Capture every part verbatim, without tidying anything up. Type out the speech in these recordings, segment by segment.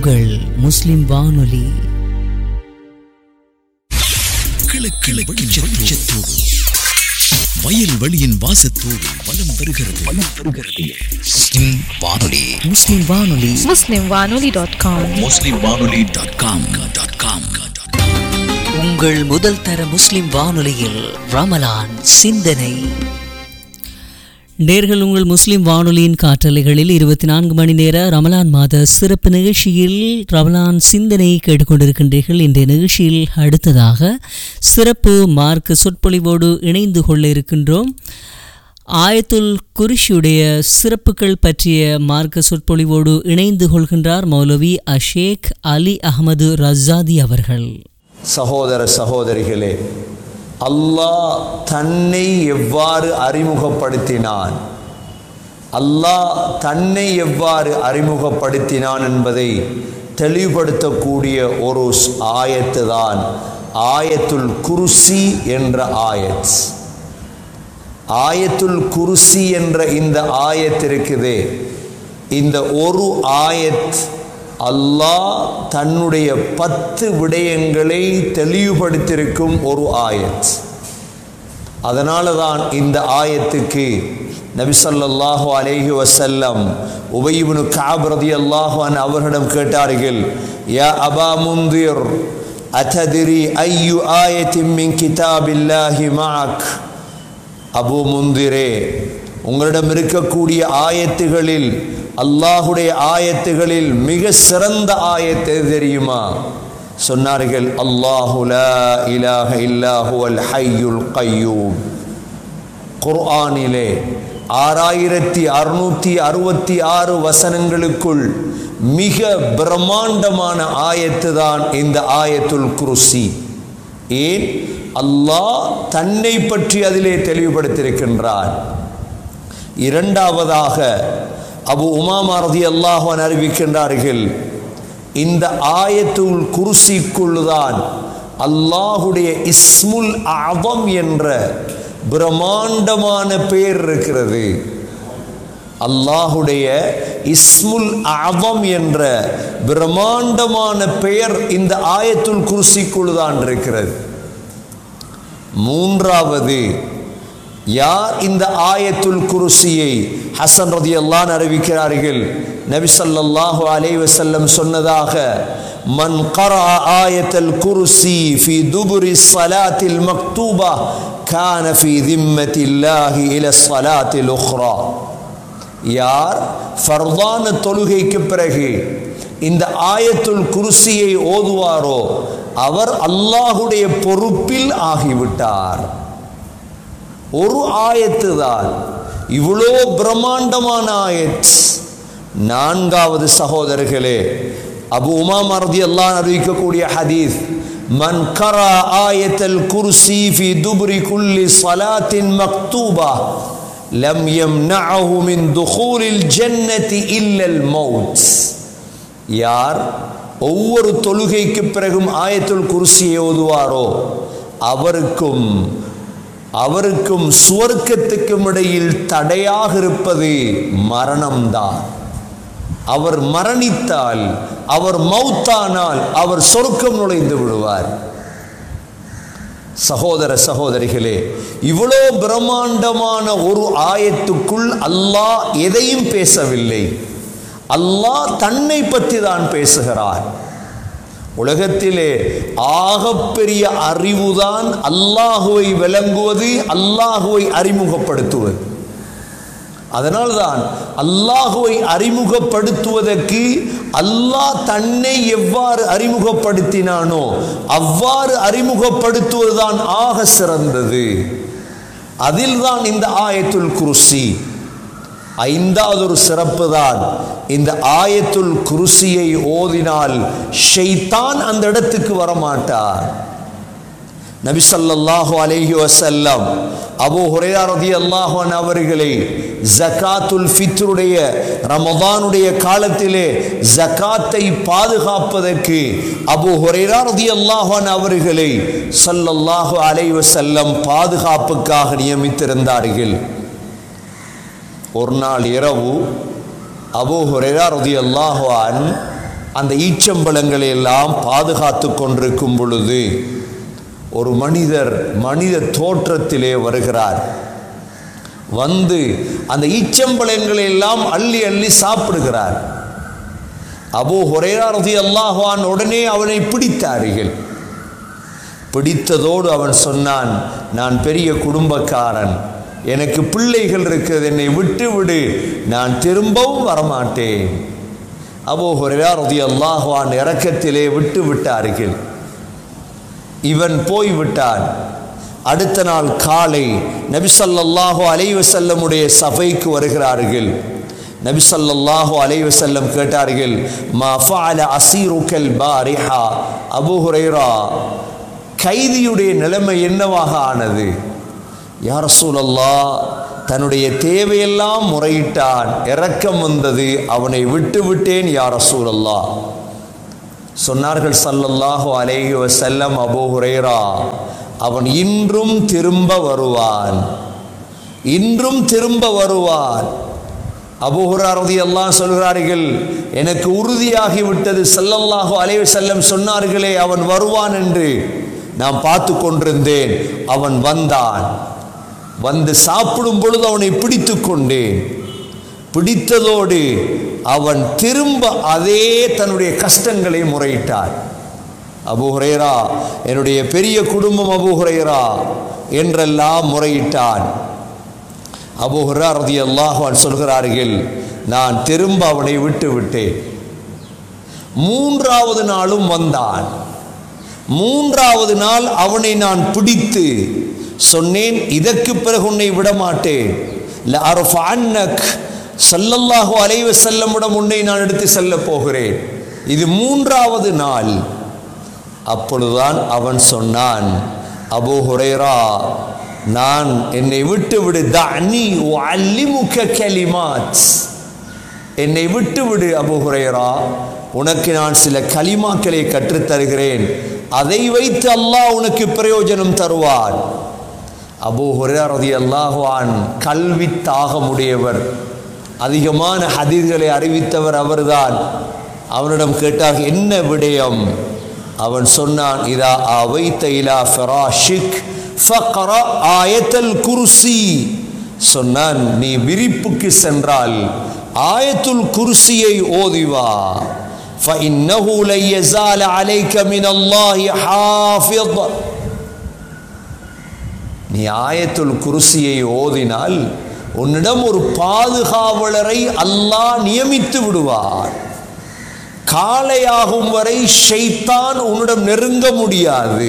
உங்கள் முஸ்லிம் வானொலி. வயல் வெளியின் வாசத்தோடு வலம் வருகிறது வலம் வருகிறது முஸ்லிம் வானொலி. முஸ்லிம் வானொலி முஸ்லிம் வானொலி டாட் காம் முஸ்லிம் வானொலி டாட் காம் டாட் காம். உங்கள் முதல் தர முஸ்லிம் வானொலியில் ரமலான் சிந்தனை. நேர்கள் உங்கள் முஸ்லிம் வானொலியின் காற்றலைகளில் இருபத்தி நான்கு மணி நேர ரமலான் மாத சிறப்பு நிகழ்ச்சியில் ரமலான் சிந்தனை கேட்டுக்கொண்டிருக்கின்றீர்கள். இன்றைய நிகழ்ச்சியில் அடுத்ததாக சிறப்பு மார்க்க சொற்பொழிவோடு இணைந்து கொள்ள இருக்கின்றோம். ஆயத்துல் குர்ஷியுடைய சிறப்புகள் பற்றிய மார்க்க சொற்பொழிவோடு இணைந்து கொள்கின்றார் மௌலவி அஷேக் அலி அஹமது ரஸாதி அவர்கள். சகோதர சகோதரிகளே, அல்லாஹ் தன்னை எவ்வாறு அறிமுகப்படுத்தினான் அல்லாஹ் தன்னை எவ்வாறு அறிமுகப்படுத்தினான் என்பதை தெளிவுபடுத்தக்கூடிய ஒரு ஆயத்து தான் ஆயத்துல் குர்சி என்ற ஆயத். ஆயத்துல் குர்சி என்ற இந்த ஆயத் இருக்குதே, இந்த ஒரு ஆயத் அல்லாஹ் தன்னுடைய பத்து விடயங்களை தெளிவுபடுத்தியிருக்கும் ஒரு ஆயத். அதனால தான் இந்த ஆயத்துக்கு நபி ஸல்லல்லாஹு அலைஹி வஸல்லம் உபய் இப்னு கஅப் ரலியல்லாஹு அன்ஹு அவர்களிடம் கேட்டார்கள், யா அபா முந்திர் அதத்ரி ஐயு ஆயத்தின் மின் கிதாபில்லாஹி மஅக். அபு முந்திரே, உங்களிடம் இருக்கக்கூடிய ஆயத்துகளில், அல்லாஹுடைய ஆயத்துகளில் மிக சிறந்த ஆயத்து தெரியுமா? சொன்னார்கள், அல்லாஹு லா இலாஹ இல்லா ஹுவல் ஹய்யுல் கய்யூம். குர்ஆனிலே ஆறாயிரத்தி அறுநூற்றி அறுபத்தி ஆறு வசனங்களுக்குள் மிக பிரம்மாண்டமான ஆயத்து தான் இந்த ஆயத்துல் குர்சி. ஏன்? அல்லாஹ் தன்னை பற்றி அதிலே தெளிவுபடுத்தியிருக்கின்றார். இரண்டாவதாக அபு உமாமா ரலியல்லாஹு அன்ஹு அறிவிக்கின்றார்கள், இந்த ஆயத்துல் குர்சிக்குள்தான் அல்லாஹுடைய இஸ்முல் அஸம் என்ற பிரம்மாண்டமான பெயர் இருக்கிறது. அல்லாஹுடைய இஸ்முல் அஸம் என்ற பிரம்மாண்டமான பெயர் இந்த ஆயத்துல் குர்சிக்குள்தான் இருக்கிறது. மூன்றாவது, யார் இந்த ஆயத்துல் குர்சியை ஹசன் ரலியல்லாஹு அன்ஹு அறிவிக்கிறார்கள், நபி ஸல்லல்லாஹு அலைஹி வஸல்லம் சொன்னதாக, மன் கரஅ ஆயத்துல் குர்சி ஃபீ துபுரி ஸலாத்தில் மக்தூபா கான ஃபீ திம்மத்தில்லாஹி இலா ஸலாத்தில் உக்ரா. யார் ஃபர்தான தொழுகைக்கு பிறகு இந்த ஆயத்துல் குர்சியை ஓதுவாரோ அவர் அல்லாஹுடைய பொறுப்பில் ஆகிவிட்டார். ஒரு ஆயத்து தான், இவ்வளோ பிரம்மாண்டமான ஆயத். நான்காவது சகோதரர்களே, அபு உமாமா ரலியல்லாஹு அன்ஹு அறிவிக்கக்கூடிய ஹதீஸ், மன் கரா ஆயத்துல் குர்சி ஃபீ துபுரி குல்லி ஸலாத்தின் மக்தூபா லம் யம்னஅஹு மின் துகூலில் ஜன்னதி இல்லல் மௌத். யார் ஒவ்வொரு தொழுகைக்கு பிறகும் ஆயத்துல் குர்சியை ஓதுவாரோ அவருக்கும் அவருக்கும் சுவர்க்கத்துக்கும் இடையில் தடையாக இருப்பது மரணம்தான். அவர் மரணித்தால், அவர் மௌத்தானால் அவர் சொர்க்கம் நுழைந்து விடுவார். சகோதர சகோதரிகளே, இவ்வளோ பிரம்மாண்டமான ஒரு ஆயத்துக்குள் அல்லாஹ் எதையும் பேசவில்லை. அல்லாஹ் தன்னை பற்றி தான் பேசுகிறார். உலகத்திலே ஆகப்பெரிய அறிவுதான் அல்லாஹுவை விளங்குவது, அல்லாஹுவை அறிமுகப்படுத்துவது. அதனால்தான் அல்லாஹுவை அறிமுகப்படுத்துவதற்கு அல்லாஹ் தன்னை எவ்வாறு அறிமுகப்படுத்தினானோ அவ்வாறு அறிமுகப்படுத்துவதுதான் ஆக சிறந்தது. அதில் தான் இந்த ஆயத்துல் குர்சி. ஐந்தாவது ஒரு சிறப்பு தான், இந்த ஆயத்துல் குர்சியை ஓதினால் ஷைத்தான் அந்த இடத்துக்கு வரமாட்டார். நபி ஸல்லல்லாஹு அலைஹி வஸல்லம் அபூ ஹுரைரா ரலியல்லாஹு அன்ஹு அவர்களை ஜகாத்துல் ஃபித்ருடைய ரமதானுடைய காலத்திலே ஜகாத்தை பாதுகாப்பதற்கு அபூ ஹுரைரா ரலியல்லாஹு அன்ஹு அவர்களை ஸல்லல்லாஹு அலைஹி வஸல்லம் பாதுகாப்புக்காக நியமித்திருந்தார்கள். ஒரு நாள் இரவு அபூ ஹுரைரா ரலியல்லாஹு அன்ஹு அந்த ஈச்சம்பழங்களை எல்லாம் பாதுகாத்து கொண்டிருக்கும் பொழுது ஒரு மனிதர் மனித தோற்றத்திலே வருகிறார். வந்து அந்த ஈச்சம்பழங்களை எல்லாம் அள்ளி அள்ளி சாப்பிடுகிறார். அபூ ஹுரைரா ரலியல்லாஹு அன்ஹு உடனே அவனை பிடித்தார்கள். பிடித்ததோடு அவன் சொன்னான், நான் பெரிய குடும்பக்காரன், எனக்கு பிள்ளைகள் இருக்கிறது, என்னை விட்டு விடு, நான் திரும்பவும் வரமாட்டேன். அபூ ஹுரைரா ரலியல்லாஹு அன்ஹு இரக்கத்திலே விட்டு விட்டார்கள். இவன் போய்விட்டான். அடுத்த நாள் காலை நபி ஸல்லல்லாஹு அலைஹி வஸல்லமுடைய சபைக்கு வருகிறார்கள். நபி ஸல்லல்லாஹு அலைஹி வஸல்லம் கேட்டார்கள், மா ஃபஅல அஸீருக்கல் பாரிஹா, அபூ ஹுரைரா கைதியுடைய நிலைமை என்னவாக ஆனது? யா ரசூலல்லாஹ், தன்னுடைய தேவையெல்லாம் முறையிட்டான், இரக்கம் வந்தது, அவனை விட்டு விட்டேன் யா ரசூலல்லாஹ். சொன்னார்கள் ஸல்லல்லாஹு அலைஹி வஸல்லம், அபூ ஹுரைரா அவன் இன்றும் திரும்ப வருவான், இன்றும் திரும்ப வருவான். அபூ ஹுரைரா ரலியல்லாஹு அன்ஹு சொல்கிறார்கள், எனக்கு உறுதியாகிவிட்டது, ஸல்லல்லாஹு அலைஹி வஸல்லம் சொன்னார்களே அவன் வருவான் என்று நான் பார்த்து கொண்டிருந்தேன். அவன் வந்தான். வந்து சாப்பிடும் பொழுது அவனை பிடித்து கொண்டேன். பிடித்ததோடு அவன் திரும்ப அதே தன்னுடைய கஷ்டங்களை முறையிட்டான். அபூ ஹுரைரா, என்னுடைய பெரிய குடும்பம் அபூ ஹுரைரா என்றெல்லாம் முறையிட்டான். அபூ ஹுரைரா ரலியல்லாஹு அன்ஹு சொல்கிறார்கள், நான் திரும்ப அவனை விட்டு விட்டேன். மூன்றாவது நாளும் வந்தான். மூன்றாவது நாள் அவனை நான் பிடித்து சொன்னேன், இதற்கு பிறகு உன்னை விடமாட்டேன். லஅர்ஃபஅன்னக், ஸல்லல்லாஹு அலைஹி வஸல்லமிடம் உன்னை நான் எடுத்து செல்ல போகிறேன். இது மூன்றாவது நாள். அப்பொழுதுதான் அவன் சொன்னான், அபூ ஹுரைரா, நான் என்னை விட்டு விடு, தஅனி உஅல்லிமுக கலிமாத், என்னை விட்டு விடு அபூ ஹுரைரா, உனக்கு நான் சில கலிமாக்களை கற்றுத்தருகிறேன், அதை வைத்து அல்லாஹ் உனக்கு பிரயோஜனம் தருவான். அபூ ஹுரைரா ரலியல்லாஹு அன்ஹு கல்வி தாகமுடையவர், அதிகமான ஹதீஸ்களை அறிவித்தவர் அவர்தான். அவனிடம் கேட்டார், என்ன விடயம்? அவன் சொன்னான், இதா அவைத இலா ஃபிராஷிக் ஃபக்ரா ஆயத்துல் குர்சி. சொன்னான், நீ விரிப்புக்கு சென்றால் ஆயத்துல் குர்சியை ஓதிவா. فإنه لن يزال عليك من الله حافظ. நீ ஆயத்துல் குர்சியை ஓதினால் உன்னிடம் ஒரு பாதுகாவலரை அல்லாஹ் நியமித்து விடுவார். காலையாகும் வரை ஷைத்தான் உன்னிடம் நெருங்க முடியாது.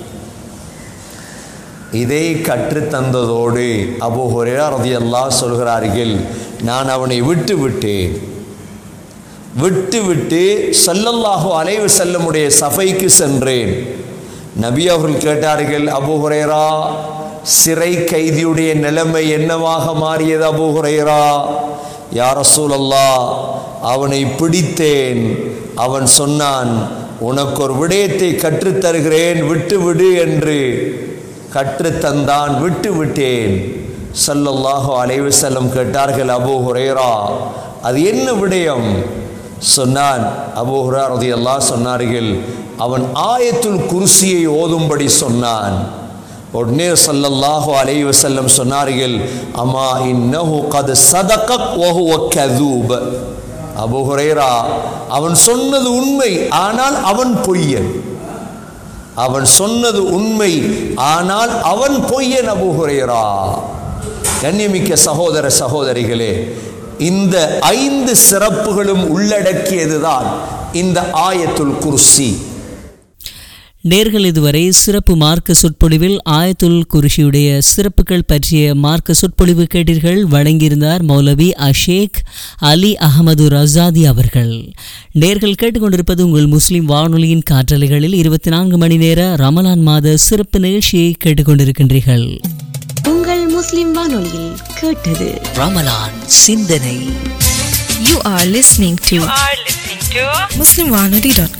இதை கற்றுத்தந்ததோடு அபூ ஹுரைரா ரலியல்லாஹு அன்ஹு சொல்கிறார்கள், நான் அவனை விட்டு விட்டேன். விட்டு விட்டு ஸல்லல்லாஹு அலைஹி வஸல்லமுடைய சபைக்கு சென்றேன். நபி அவர்கள் கேட்டார்கள், அபூ ஹுரைரா, சிறை கைதியுடைய நிலைமை என்னவாக மாறியது அபூ ஹுரைரா? யா ரசூலல்லாஹ், அவனை பிடித்தேன். அவன் சொன்னான், உனக்கு ஒரு விடயத்தை கற்றுத்தருகிறேன், விட்டு விடு என்று கற்றுத்தந்தான். விட்டு விட்டேன். ஸல்லல்லாஹு அலைஹி வஸல்லம் கேட்டார்கள், அபூ ஹுரைரா, அது என்ன விடயம்? சொன்னான். அபூ ஹுரைரா ரலியல்லாஹு அன்ஹு சொன்னார்கள், அவன் ஆயத்துல் குர்சியை ஓதும்படி சொன்னான். உடனே ஸல்லல்லாஹு அலைஹி வஸல்லம் சொன்னார்கள், அமா இன்னஹு கத் ஸதகக் வ ஹுவ கதூப். அபூ ஹுரைரா, அவன் சொன்னது உண்மை, ஆனால் அவன் பொய்யன். அவன் சொன்னது உண்மை, ஆனால் அவன் பொய்யன் அபூ ஹுரைரா. கண்ணியமிக்க சகோதர சகோதரிகளே, இந்த ஐந்து சிறப்புகளும் உள்ளடக்கியதுதான் இந்த ஆயத்துல் குர்சி. நேர்கள் இதுவரை சிறப்பு மார்க்க சொற்பொழிவில் ஆயத்துல் குர்சியுடைய சிறப்புகள் பற்றிய மார்க்க சொற்பொழிவு கேட்டீர்கள். வழங்கியிருந்தார் மௌலவி அஷேக் அலி அகமது ரசாதி அவர்கள். நேர்கள் கேட்டுக்கொண்டிருப்பது உங்கள் முஸ்லிம் வானொலியின் காற்றலைகளில் இருபத்தி நான்கு மணி நேர ரமலான் மாத சிறப்பு நிகழ்ச்சியை கேட்டுக்கொண்டிருக்கின்றீர்கள். உங்கள் முஸ்லிம் வானொலியில் கேட்டது ரமலான் சிந்தனை. You are listening to muslim wanadi dot com.